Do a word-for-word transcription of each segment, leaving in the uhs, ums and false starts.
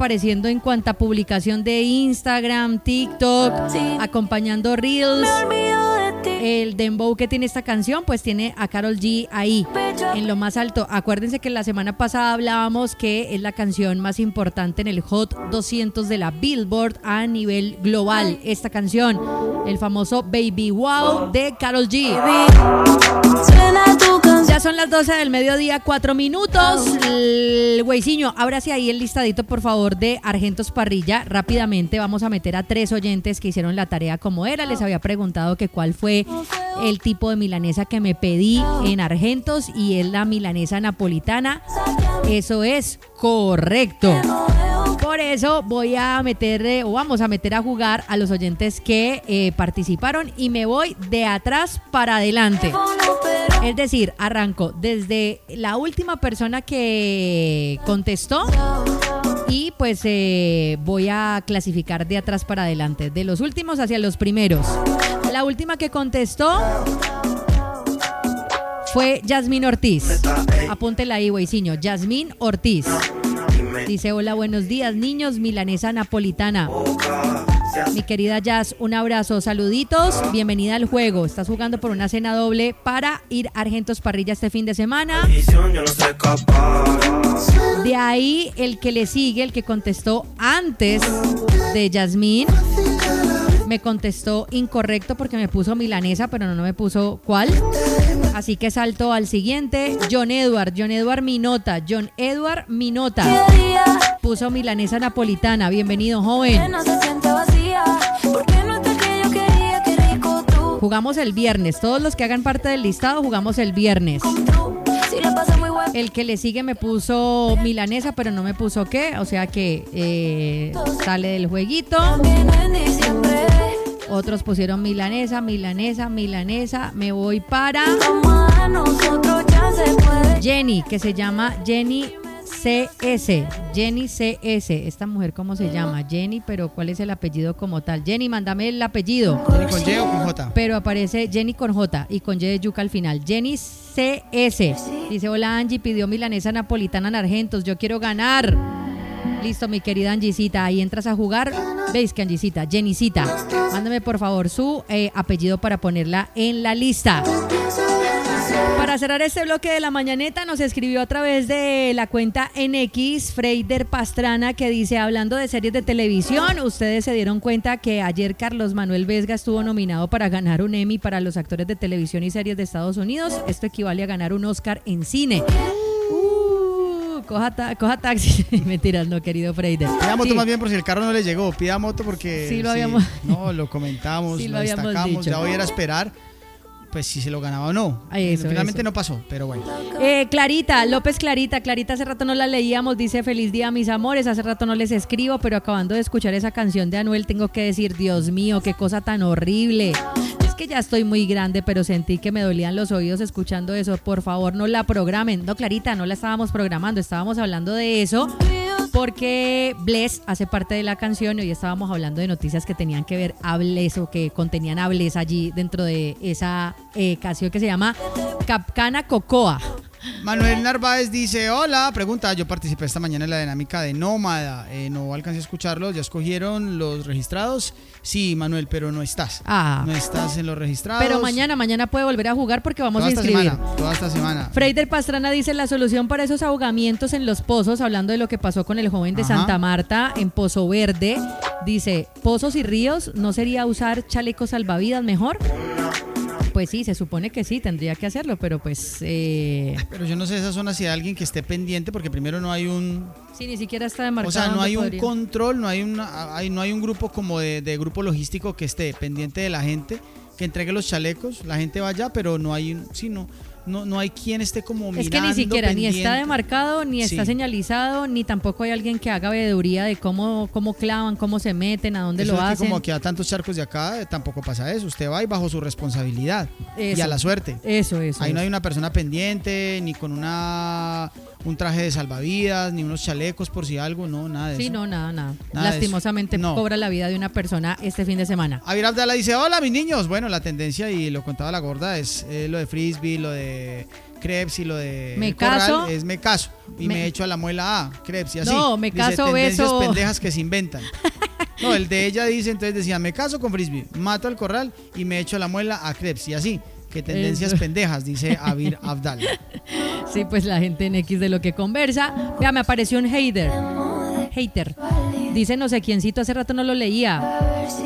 apareciendo en cuanta publicación de Instagram, TikTok, acompañando Reels. El dembow que tiene esta canción, pues tiene a Karol G ahí, en lo más alto. Acuérdense que la semana pasada hablábamos que es la canción más importante en el Hot doscientos de la Billboard a nivel global. Esta canción, el famoso Baby Wow de Karol G. Ya son las doce del mediodía, cuatro minutos. El güeyciño, ábrase ahí el listadito, por favor, de Argentos Parrilla. Rápidamente vamos a meter a tres oyentes que hicieron la tarea como era. Les había preguntado que cuál fue el tipo de milanesa que me pedí en Argentos y es la milanesa napolitana. Eso es correcto. Por eso voy a meter, eh, o vamos a meter a jugar a los oyentes que eh, participaron y me voy de atrás para adelante. Es decir, arranco desde la última persona que contestó y pues eh, voy a clasificar de atrás para adelante, de los últimos hacia los primeros. La última que contestó fue Yasmín Ortiz. Apúntela ahí, güeyciño. Yasmín Ortiz. Dice, hola, buenos días, niños, milanesa napolitana. Mi querida Jazz, un abrazo, saluditos, bienvenida al juego. Estás jugando por una cena doble para ir a Argentos Parrilla este fin de semana. De ahí, el que le sigue, el que contestó antes de Yasmín, me contestó incorrecto porque me puso milanesa, pero no, no me puso cuál. Así que salto al siguiente. John Edward, John Edward Minota, John Edward Minota. Puso milanesa napolitana. Bienvenido, joven. Jugamos el viernes. Todos los que hagan parte del listado jugamos el viernes. El que le sigue me puso milanesa, pero no me puso qué. O sea que eh, sale del jueguito. Otros pusieron milanesa, milanesa, milanesa. Me voy para Jenny, que se llama Jenny C S. Jenny C S. Esta mujer, ¿cómo se llama? Jenny, pero ¿cuál es el apellido como tal? Jenny, mándame el apellido. ¿Jenny con Y o con J? Pero aparece Jenny con J y con Y de yuca al final. Jenny C S. Dice, hola Angie, pidió milanesa napolitana en Argentos. Yo quiero ganar. Listo, mi querida Angicita, ahí entras a jugar. ¿Veis que Angicita? Jennycita, mándame por favor su eh, apellido para ponerla en la lista. Para cerrar este bloque de la mañaneta, nos escribió a través de la cuenta en X, Freider Pastrana, que dice, hablando de series de televisión, ustedes se dieron cuenta que ayer Carlos Manuel Vesga estuvo nominado para ganar un Emmy para los actores de televisión y series de Estados Unidos. Esto equivale a ganar un Oscar en cine. Coja, ta- coja taxi. Mentiras, no, querido Freider. Pida moto Sí. más bien por si el carro no le llegó. Pida moto porque Sí, lo habíamos- sí, no, lo comentamos, Sí, lo lo, habíamos destacamos. dicho. Ya voy a ir a esperar pues si se lo ganaba o no. Ay, eso, Finalmente eso. no pasó, pero bueno. Eh, Clarita, López Clarita, Clarita hace rato no la leíamos, dice feliz día mis amores, hace rato no les escribo, pero acabando de escuchar esa canción de Anuel tengo que decir, Dios mío, qué cosa tan horrible. Es que ya estoy muy grande, pero sentí que me dolían los oídos escuchando eso. Por favor, no la programen. No, Clarita, no la estábamos programando, estábamos hablando de eso porque Bless hace parte de la canción y hoy estábamos hablando de noticias que tenían que ver hables o que contenían hables allí dentro de esa eh, canción que se llama Capcana Cocoa. Manuel Narváez dice, hola, pregunta, yo participé esta mañana en la dinámica de Nómada, eh, no alcancé a escucharlos, ¿ya escogieron los registrados? Sí, Manuel, pero no estás, Ah. no estás en los registrados. Pero mañana, mañana puede volver a jugar porque vamos toda a esta inscribir. semana, toda esta semana. Freider Pastrana dice, la solución para esos ahogamientos en los pozos, hablando de lo que pasó con el joven de Ajá. Santa Marta en Pozo Verde, dice, pozos y ríos, ¿no sería usar chalecos salvavidas mejor? Pues sí, se supone que sí, tendría que hacerlo, pero pues... Eh... Pero yo no sé esa zona si hay alguien que esté pendiente, porque primero no hay un... Sí, ni siquiera está demarcado. O sea, no hay un podría... control, no hay, una, hay, no hay un grupo como de, de grupo logístico que esté pendiente de la gente, que entregue los chalecos, la gente va allá, pero no hay un... Sí, no, no, no hay quien esté como mirando, es que ni siquiera, pendiente. ni está demarcado, ni está Sí. señalizado, ni tampoco hay alguien que haga veeduría de cómo, cómo clavan, cómo se meten, a dónde Eso lo es que hacen. como aquí a tantos charcos de acá, eh, tampoco pasa eso. Usted va y bajo su responsabilidad Eso. y a la suerte. Eso, eso. Ahí no eso. hay una persona pendiente, ni con una un traje de salvavidas, ni unos chalecos por si algo, no, nada de eso. Sí, no, nada, nada. Nada Lastimosamente no. cobra la vida de una persona este fin de semana. Javier Abdala dice, hola mis niños. Bueno, la tendencia, y lo contaba la gorda, es eh, lo de frisbee, lo de crepes y lo de me corral, caso, es me caso y me, me echo a la muela a crepes y así. No, me dice, caso, tendencias beso. pendejas que se inventan. No, el de ella dice, entonces decía, me caso con frisbee, mato al corral y me echo a la muela a crepes y así. Que tendencias Eso. pendejas, dice Javier Abdala. Sí, pues la gente en X de lo que conversa. Vea, me apareció un hater. Hater. Dice no sé quiéncito, hace rato no lo leía.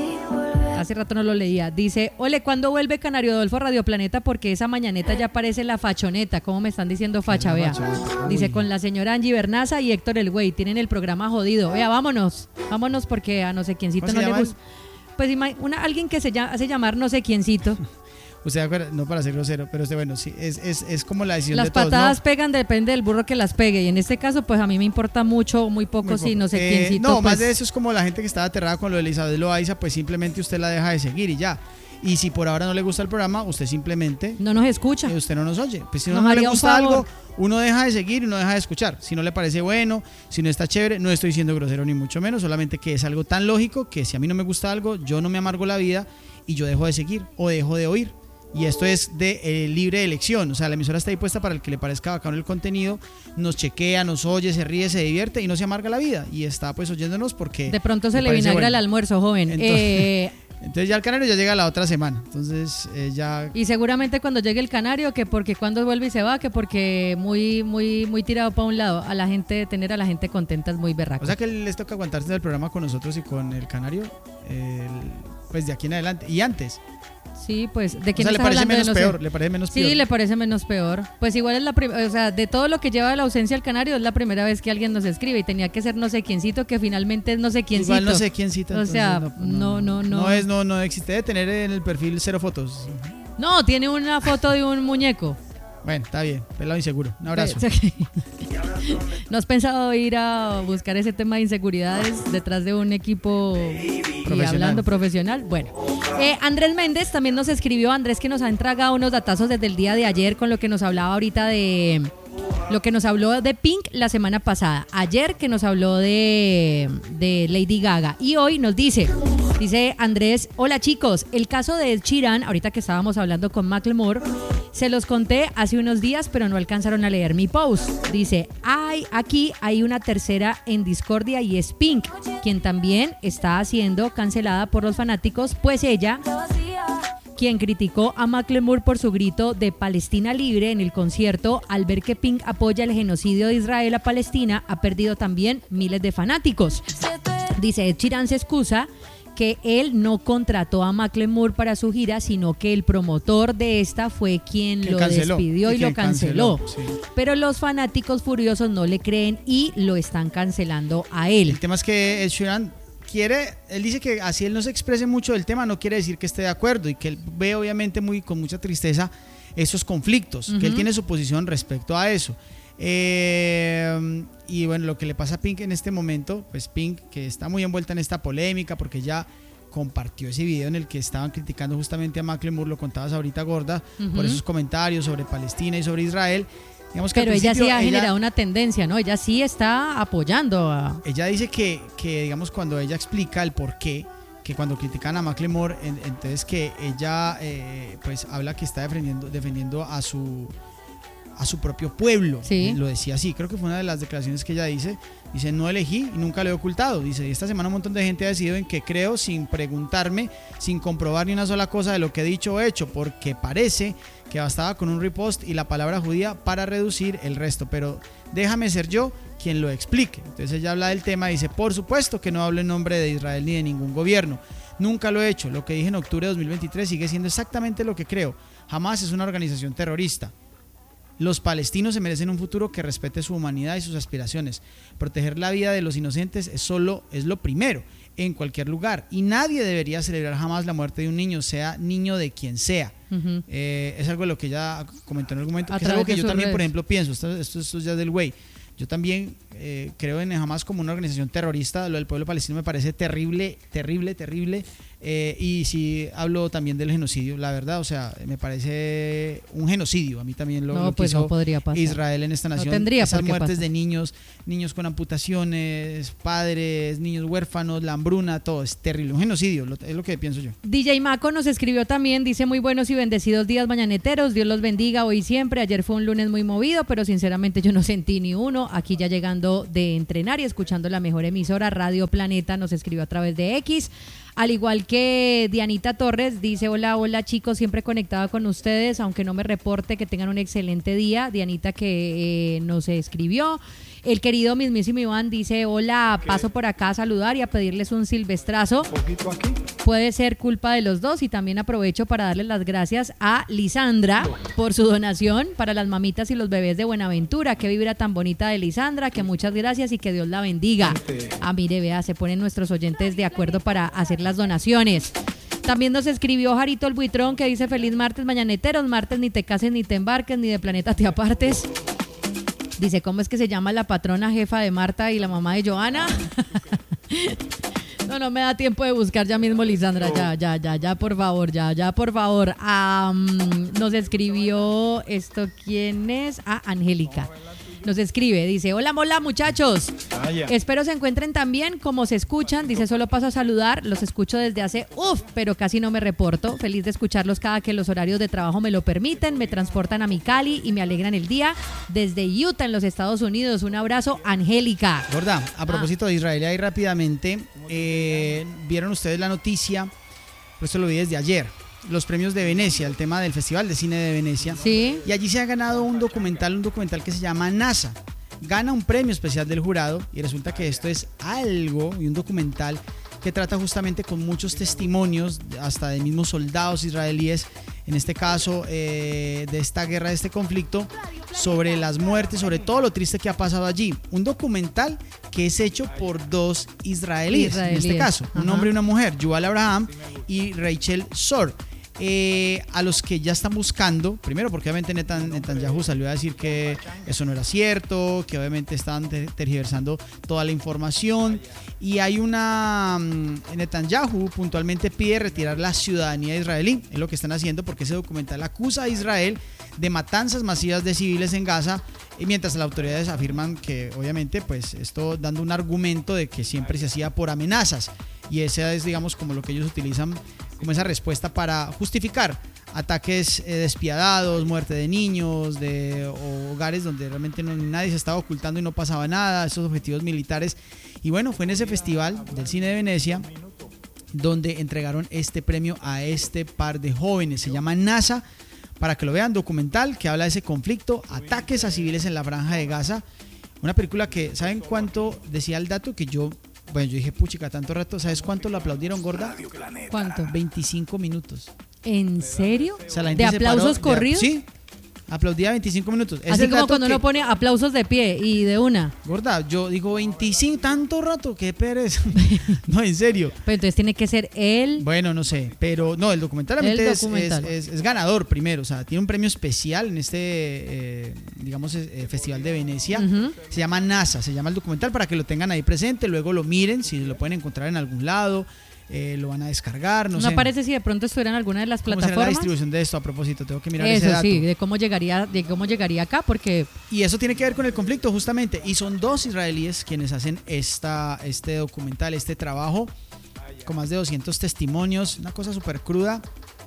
Hace rato no lo leía. Dice, ole, ¿cuándo vuelve Canario Adolfo Radio Planeta? Porque esa mañaneta ya parece la fachoneta. ¿Cómo me están diciendo facha? Vea. Dice, con la señora Angie Bernaza y Héctor El Güey. Tienen el programa jodido. Vea, vámonos. Vámonos porque a no sé quiéncito no le gusta. Pues una, alguien que se llama, hace llamar no sé quiéncito. Usted acuerda, no para ser grosero, pero usted, bueno, sí, es, es, es como la decisión las de todos. Las patadas ¿no? pegan, depende del burro que las pegue. Y en este caso, pues a mí me importa mucho, muy poco, muy poco. Si no sé eh, quiéncito. No, pues, más de eso es como la gente que estaba aterrada con lo de Elizabeth Loaiza, pues simplemente usted la deja de seguir y ya. Y si por ahora no le gusta el programa, usted simplemente... No nos escucha. Eh, usted no nos oye. Pues si no, no le gusta algo, uno deja de seguir y uno deja de escuchar. Si no le parece bueno, si no está chévere, no estoy siendo grosero ni mucho menos, solamente que es algo tan lógico que si a mí no me gusta algo, yo no me amargo la vida y yo dejo de seguir o dejo de oír. Y esto es de eh, libre elección, o sea, la emisora está ahí puesta para el que le parezca bacano el contenido, nos chequea, nos oye, se ríe, se divierte y no se amarga la vida, y está pues oyéndonos porque... De pronto se le vinagra bueno. el almuerzo, joven. Entonces, eh... entonces ya el canario ya llega la otra semana, entonces eh, ya... Y seguramente cuando llegue el canario, que porque cuando vuelve y se va, que porque muy muy muy tirado para un lado, a la gente, tener a la gente contenta es muy berraco. O sea que les toca aguantarse del programa con nosotros y con el canario, eh, pues de aquí en adelante, y antes... Sí, pues, ¿de quién o sea, está le parece hablando? menos No peor, sé. le parece menos sí, peor. Sí, le parece menos peor. Pues igual es la primera, o sea, de todo lo que lleva la ausencia del canario, es la primera vez que alguien nos escribe y tenía que ser no sé quiéncito, que finalmente es no sé quiéncito. Igual no sé quiéncito. O sea, no, no, no. No, no es, no, no existe de tener en el perfil cero fotos. No, tiene una foto de un muñeco. Bueno, está bien, pelado inseguro. Un abrazo. ¿No has pensado ir a buscar ese tema de inseguridades detrás de un equipo y hablando profesional? Bueno, eh, Andrés Méndez también nos escribió, Andrés, que nos ha entregado unos datazos desde el día de ayer con lo que nos hablaba ahorita de... Lo que nos habló de Pink la semana pasada. Ayer que nos habló de, de Lady Gaga. Y hoy nos dice, dice Andrés, hola chicos, el caso de Ed Sheeran, ahorita que estábamos hablando con Macklemore, se los conté hace unos días, pero no alcanzaron a leer mi post. Dice, hay, aquí hay una tercera en discordia y es Pink, quien también está siendo cancelada por los fanáticos, pues ella... quien criticó a Macklemore por su grito de Palestina libre en el concierto, al ver que Pink apoya el genocidio de Israel a Palestina, ha perdido también miles de fanáticos. Dice, Ed Sheeran se excusa que él no contrató a Macklemore para su gira, sino que el promotor de esta fue quien que lo canceló, despidió y, y lo canceló. canceló sí. Pero los fanáticos furiosos no le creen y lo están cancelando a él. El tema es que Ed Sheeran quiere, él dice que así él no se exprese mucho del tema, no quiere decir que esté de acuerdo y que él ve obviamente muy con mucha tristeza esos conflictos, uh-huh. que él tiene su posición respecto a eso. Eh, y bueno, lo que le pasa a Pink en este momento, pues Pink, que está muy envuelta en esta polémica porque ya compartió ese video en el que estaban criticando justamente a Macklemore, lo contabas ahorita, gorda, uh-huh. por esos comentarios sobre Palestina y sobre Israel. Digamos que pero ella sí ha ella, generado una tendencia, ¿no? Ella sí está apoyando a... Ella dice que, que, digamos, cuando ella explica el por qué, que cuando critican a Macklemore, en, entonces que ella, eh, pues, habla que está defendiendo, defendiendo a su... a su propio pueblo, sí. Lo decía así, creo que fue una de las declaraciones que ella dice, dice, no elegí y nunca lo he ocultado, dice, y esta semana un montón de gente ha decidido en que creo sin preguntarme, sin comprobar ni una sola cosa de lo que he dicho o hecho, porque parece que bastaba con un repost y la palabra judía para reducir el resto, pero déjame ser yo quien lo explique. Entonces ella habla del tema y dice, por supuesto que no hablo en nombre de Israel ni de ningún gobierno, nunca lo he hecho, lo que dije en octubre de dos mil veintitrés sigue siendo exactamente lo que creo, Hamás es una organización terrorista. Los palestinos se merecen un futuro que respete su humanidad y sus aspiraciones. Proteger la vida de los inocentes es solo es lo primero en cualquier lugar y nadie debería celebrar jamás la muerte de un niño, sea niño de quien sea. Uh-huh. Eh, es algo de lo que ella comentó en algún momento, que es algo que yo también, redes. por ejemplo, pienso. Esto, esto, esto ya es del güey. Yo también eh, creo en Hamas como una organización terrorista. Lo del pueblo palestino me parece terrible, terrible, terrible. Eh, y sí hablo también del genocidio, la verdad, o sea, me parece un genocidio. A mí también lo, no, lo que pues hizo no podría pasar. Israel en esta nación. No tendría Esas por qué muertes pasar. de niños, niños con amputaciones, padres, niños huérfanos, la hambruna, todo es terrible. Un genocidio, lo, es lo que pienso yo. D J Maco nos escribió también, dice muy buenos y bendecidos días mañaneteros, Dios los bendiga hoy y siempre. Ayer fue un lunes muy movido, pero sinceramente yo no sentí ni uno. Aquí ya llegando de entrenar y escuchando la mejor emisora, Radio Planeta, nos escribió a través de X. Al igual que Dianita Torres, dice hola, hola chicos, siempre conectada con ustedes, aunque no me reporte, que tengan un excelente día. Dianita que eh, nos escribió. El querido mismísimo Iván dice hola, paso por acá a saludar y a pedirles un silvestrazo. Puede ser culpa de los dos y también aprovecho para darles las gracias a Lisandra por su donación para las mamitas y los bebés de Buenaventura. Qué vibra tan bonita de Lisandra, que muchas gracias y que Dios la bendiga. Ah, mire, vea, se ponen nuestros oyentes de acuerdo para hacer las donaciones. También nos escribió Jarito el Buitrón que dice feliz martes mañaneteros, martes ni te cases ni te embarques ni de planeta te apartes. Dice, ¿cómo es que se llama la patrona jefa de Marta y la mamá de Joana? No, no me da tiempo de buscar ya mismo, Lisandra. Ya, ya, ya, ya, por favor, ya, ya, por favor. Um, nos escribió esto, ¿quién es? Ah, Angélica. Nos escribe, dice, hola, hola muchachos, ah, yeah. Espero se encuentren tan bien como se escuchan, dice, solo paso a saludar, los escucho desde hace, uff, pero casi no me reporto, feliz de escucharlos cada que los horarios de trabajo me lo permiten, me transportan a mi Cali y me alegran el día, desde Utah en los Estados Unidos, un abrazo, Angélica. Gorda, a propósito ah. de Israel, ahí rápidamente, eh, vieron ustedes la noticia, pues esto lo vi desde ayer, los premios de Venecia, el tema del Festival de Cine de Venecia. Sí. Y allí se ha ganado un documental, un documental que se llama NASA. Gana un premio especial del jurado y resulta que esto es algo y un documental que trata justamente con muchos testimonios, hasta de mismos soldados israelíes, en este caso eh, de esta guerra, de este conflicto, sobre las muertes, sobre todo lo triste que ha pasado allí. Un documental que es hecho por dos israelíes, israelíes. en este caso, Ajá. un hombre y una mujer, Yuval Abraham y Rachel Sor. Eh, a los que ya están buscando, primero porque obviamente Netan, Netanyahu salió a decir que eso no era cierto, que obviamente estaban tergiversando toda la información, y hay una Netanyahu puntualmente pide retirar la ciudadanía israelí, es lo que están haciendo porque ese documental acusa a Israel de matanzas masivas de civiles en Gaza, y mientras las autoridades afirman que obviamente pues esto dando un argumento de que siempre se hacía por amenazas, y esa es digamos como lo que ellos utilizan como esa respuesta para justificar ataques eh, despiadados, muerte de niños, de hogares donde realmente no, nadie se estaba ocultando y no pasaba nada, esos objetivos militares. Y bueno, fue en ese festival del cine de Venecia donde entregaron este premio a este par de jóvenes, se llama NASA, para que lo vean, documental que habla de ese conflicto, ataques a civiles en la franja de Gaza, una película que, ¿saben cuánto decía el dato? Que yo Bueno, yo dije, puchica, tanto rato. ¿Sabes cuánto lo aplaudieron, gorda? ¿Cuánto? veinticinco minutos. ¿En serio? O sea, la ¿De aplausos paró, corridos? De, sí, aplaudía veinticinco minutos. Así como cuando que, uno pone aplausos de pie y de una. Gorda, yo digo veinticinco, tanto rato, qué pereza. No, en serio. Pero entonces tiene que ser él. Bueno, no sé, pero no, el documental, el es, documental. Es, es, es ganador primero, o sea, tiene un premio especial en este, eh, digamos, eh, Festival de Venecia. Uh-huh. Se llama NASA, se llama el documental para que lo tengan ahí presente, luego lo miren, si lo pueden encontrar en algún lado. Eh, lo van a descargar, no, no sé. No aparece si de pronto estuviera en alguna de las ¿Cómo plataformas. ¿Cómo será la distribución de esto a propósito? Tengo que mirar eso, ese dato. Sí, de cómo llegaría, de cómo llegaría acá, porque... Y eso tiene que ver con el conflicto, justamente. Y son dos israelíes quienes hacen esta, este documental, este trabajo, con más de doscientos testimonios, una cosa súper cruda,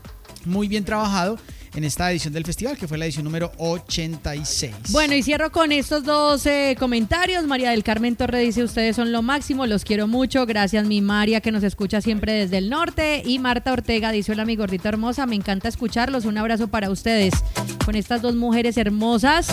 muy bien trabajado en esta edición del festival, que fue la edición número ochenta y seis. Bueno, y cierro con estos dos eh, comentarios. María del Carmen Torre dice, ustedes son lo máximo, los quiero mucho. Gracias, mi María, que nos escucha siempre desde el norte. Y Marta Ortega dice, hola, mi gordita hermosa, me encanta escucharlos. Un abrazo para ustedes. Con estas dos mujeres hermosas,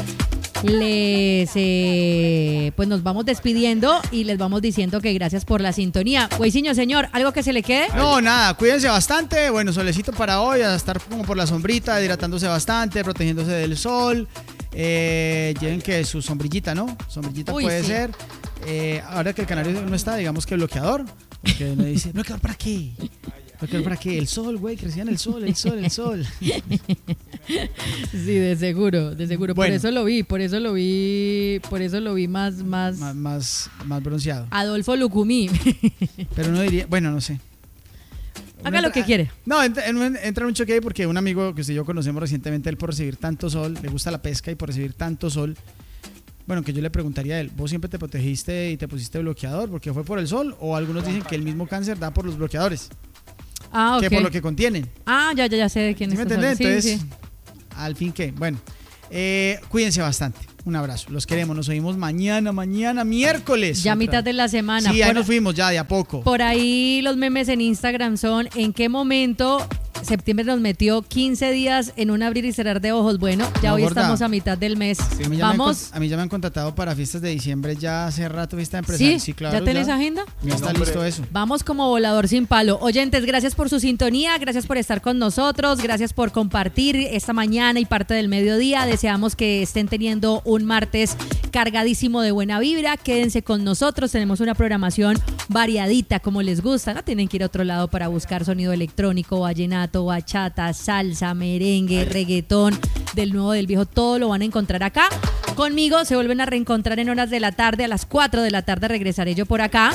les eh, pues nos vamos despidiendo y les vamos diciendo que gracias por la sintonía. Güeyciño, señor, ¿algo que se le quede? No, nada, cuídense bastante. Bueno, solecito para hoy, a estar como por la sombrita, hidratándose bastante, protegiéndose del sol. Eh, lleven que su sombrillita, ¿no? Sombrillita Uy, puede sí. ser. Eh, ahora que el canario no está, digamos que bloqueador. Porque me dice, ¿bloqueador para qué? ¿Bloqueador para qué? El sol, güey, crecía en el sol, el sol, el sol. Sí, de seguro, de seguro. Bueno, por eso lo vi, por eso lo vi, por eso lo vi más, más, más, más, más bronceado. Adolfo Lucumí. Pero uno diría, bueno, no sé. Haga lo que quiere. No, entra, entra en un choque ahí porque un amigo que usted y yo conocemos recientemente, él por recibir tanto sol, le gusta la pesca y por recibir tanto sol, bueno, que yo le preguntaría a él, ¿vos siempre te protegiste y te pusiste bloqueador porque fue por el sol? O algunos dicen que el mismo cáncer da por los bloqueadores. Ah, ok. Que por lo que contienen. Ah, ya, ya, ya sé de quién ¿Sí es. me entendés? Sí, Entonces, sí. al fin que, bueno, eh, cuídense bastante. Un abrazo, los queremos, nos oímos mañana, mañana, miércoles. Ya otra. mitad de la semana. Sí, ahí por, nos fuimos ya de a poco. Por ahí los memes en Instagram son ¿en qué momento septiembre nos metió quince días en un abrir y cerrar de ojos? Bueno, ya No, hoy gorda. estamos a mitad del mes. Sí, a, mí ya Vamos. me han, a mí ya me han contratado para fiestas de diciembre ya hace rato, fiesta empresarial. ¿Sí? Sí, claro. ¿Ya tenés agenda? Ya está No, listo hombre. eso. Vamos como volador sin palo. Oyentes, gracias por su sintonía, gracias por estar con nosotros, gracias por compartir esta mañana y parte del mediodía. Deseamos que estén teniendo un martes cargadísimo de buena vibra. Quédense con nosotros, tenemos una programación variadita como les gusta. No tienen que ir a otro lado para buscar sonido electrónico, vallenato, bachata, salsa, merengue, reggaetón, del nuevo, del viejo, todo lo van a encontrar acá. Conmigo se vuelven a reencontrar en horas de la tarde, a las cuatro de la tarde regresaré yo por acá.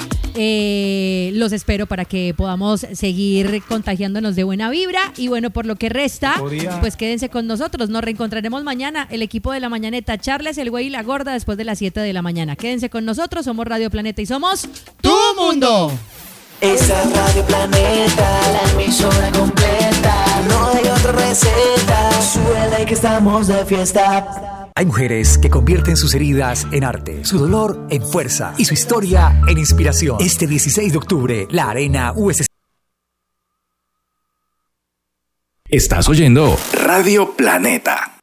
Eh, los espero para que podamos seguir contagiándonos de buena vibra y bueno, por lo que resta, Podría. pues quédense con nosotros, nos reencontraremos mañana, el equipo de la mañaneta, Charles, el güey y la gorda después de las siete de la mañana. Quédense con nosotros, somos Radio Planeta y somos ¡Tu mundo! Esa es Radio Planeta, la emisora completa. No hay otra receta, suele que estamos de fiesta. Hay mujeres que convierten sus heridas en arte, su dolor en fuerza y su historia en inspiración. Este dieciséis de octubre, la Arena U S C. Estás oyendo Radio Planeta.